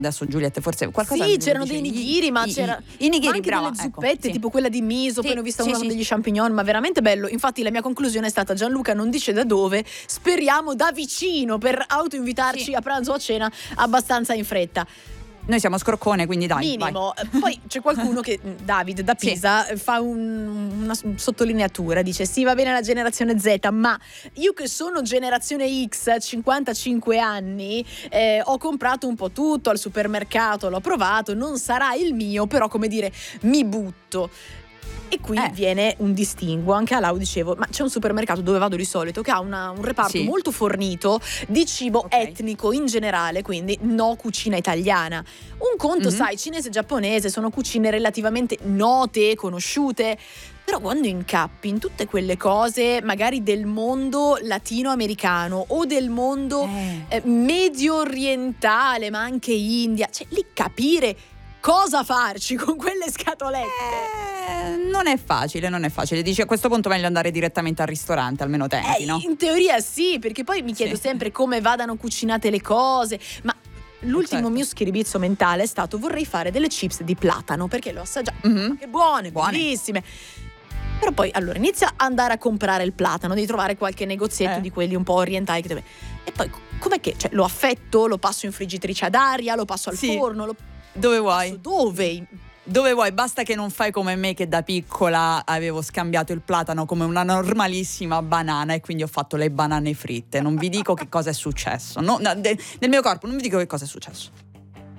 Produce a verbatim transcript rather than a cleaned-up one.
Adesso Giulietta forse qualcosa. Sì, c'erano dei nigiri, ma i, c'era i, i nigiri, ma anche brava, delle ecco, zuppette, sì. tipo quella di miso, Sì, poi ne ho vista sì, una sì, con degli sì. champignon, ma veramente bello. Infatti la mia conclusione è stata: Gianluca non dice da dove, speriamo da vicino, per autoinvitarci Sì. a pranzo o a cena abbastanza in fretta. Noi siamo scroccone, quindi dai, Minimo. vai. Poi c'è qualcuno che, David da Sì. Pisa, fa un- una sottolineatura, dice sì, va bene la generazione Z, ma io che sono generazione X, cinquantacinque anni, eh, ho comprato un po' tutto al supermercato, l'ho provato, non sarà il mio, però come dire, mi butto. E qui Eh. viene un distinguo. Anche a Lau dicevo, ma c'è un supermercato dove vado di solito che ha una- un reparto Sì. molto fornito di cibo Ok. etnico in generale, quindi no cucina italiana. Un conto, Mhm. sai, cinese e giapponese sono cucine relativamente note, conosciute, però quando incappi in tutte quelle cose, magari del mondo latinoamericano o del mondo Eh. eh, medio orientale, ma anche India, cioè lì capire cosa farci con quelle scatolette. Eh, non è facile, non è facile. Dici a questo punto meglio andare direttamente al ristorante, almeno tenti, Eh, no? in teoria sì, perché poi mi chiedo Sì. sempre come vadano cucinate le cose, ma l'ultimo certo. mio schiribizzo mentale è stato: vorrei fare delle chips di platano, perché le ho assaggiate, Mhm. che buone, Buone. bellissime. Però poi allora inizia ad andare a comprare il platano, devi trovare qualche negozietto Eh. di quelli un po' orientali che dove- e poi com'è che, cioè, lo affetto, lo passo in friggitrice ad aria, lo passo al Sì. forno, lo Dove passo vuoi? dove? Dove vuoi, basta che non fai come me che da piccola avevo scambiato il platano come una normalissima banana e quindi ho fatto le banane fritte. Non vi dico che cosa è successo. No, no, de- nel mio corpo non vi dico che cosa è successo.